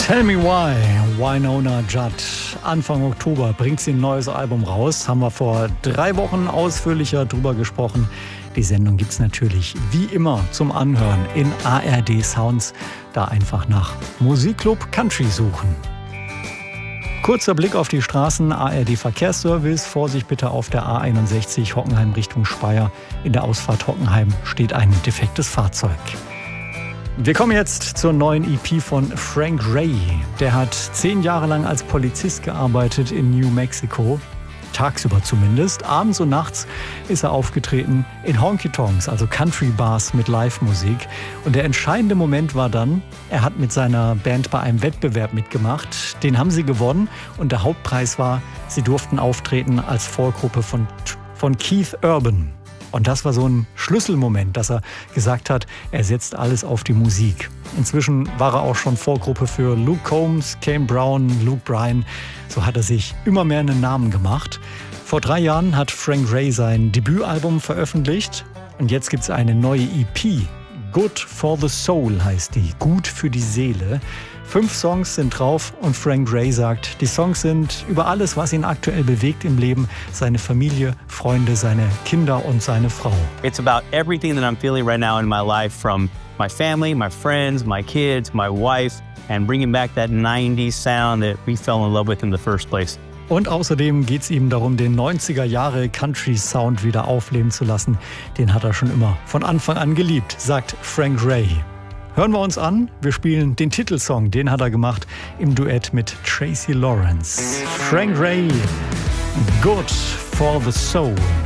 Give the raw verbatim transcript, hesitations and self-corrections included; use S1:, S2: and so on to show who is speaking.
S1: Tell Me Why, Wynonna Judd. Anfang Oktober bringt sie ein neues Album raus. Haben wir vor drei Wochen ausführlicher drüber gesprochen. Die Sendung gibt's natürlich wie immer zum Anhören in A R D Sounds. Da einfach nach Musikclub Country suchen. Kurzer Blick auf die Straßen, A R D Verkehrsservice. Vorsicht bitte auf der A einundsechzig Hockenheim Richtung Speyer. In der Ausfahrt Hockenheim steht ein defektes Fahrzeug. Wir kommen jetzt zur neuen E P von Frank Ray. Der hat zehn Jahre lang als Polizist gearbeitet in New Mexico. Tagsüber zumindest. Abends und nachts ist er aufgetreten in Honky-Tonks, also Country-Bars mit Live-Musik. Und der entscheidende Moment war dann, er hat mit seiner Band bei einem Wettbewerb mitgemacht. Den haben sie gewonnen und der Hauptpreis war, sie durften auftreten als Vorgruppe von, von Keith Urban. Und das war so ein Schlüsselmoment, dass er gesagt hat, er setzt alles auf die Musik. Inzwischen war er auch schon Vorgruppe für Luke Combs, Kane Brown, Luke Bryan. So hat er sich immer mehr einen Namen gemacht. Vor drei Jahren hat Frank Ray sein Debütalbum veröffentlicht. Und jetzt gibt es eine neue E P. Good for the Soul heißt die. Gut für die Seele. Fünf Songs sind drauf und Frank Ray sagt, die Songs sind über alles, was ihn aktuell bewegt im Leben, seine Familie, Freunde, seine Kinder und seine Frau.
S2: It's about everything that I'm feeling right now in my life, from my family, my friends, my kids, my wife, and bringing back that nineties sound that we fell in love with in the first place.
S1: Und außerdem geht es ihm darum, den neunziger Jahre Country-Sound wieder aufleben zu lassen. Den hat er schon immer von Anfang an geliebt, sagt Frank Ray. Hören wir uns an. Wir spielen den Titelsong, den hat er gemacht im Duett mit Tracy Lawrence. Frank Ray, Good for the Soul.